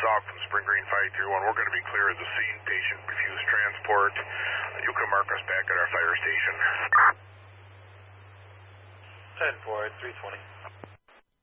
Sauk from Spring Green 531. We're going to be clear of the scene. Patient refused transport. You can mark us back at our fire station. 10-4, 320.